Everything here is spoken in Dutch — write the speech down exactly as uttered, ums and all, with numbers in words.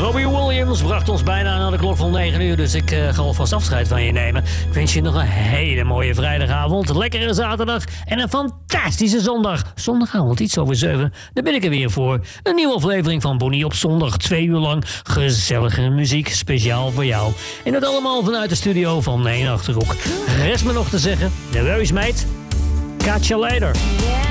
Robbie Williams bracht ons bijna naar de klok van negen uur, dus ik uh, ga alvast afscheid van je nemen. Ik wens je nog een hele mooie vrijdagavond, lekkere zaterdag en een fantastische zondag. Zondagavond, iets over zeven, daar ben ik er weer voor. Een nieuwe aflevering van Bonnie op zondag, twee uur lang gezellige muziek, speciaal voor jou. En dat allemaal vanuit de studio van één Achterhoek. Rest me nog te zeggen, de Reus meid, catch you later. Yeah.